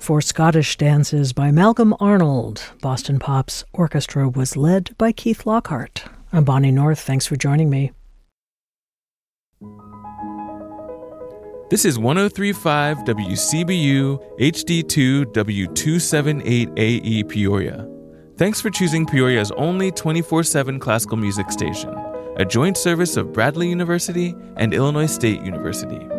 for Scottish Dances by Malcolm Arnold. Boston Pop's orchestra was led by Keith Lockhart. I'm Bonnie North. Thanks for joining me. This is 103.5 WCBU HD2 W278AE Peoria. Thanks for choosing Peoria's only 24/7 classical music station, a joint service of Bradley University and Illinois State University.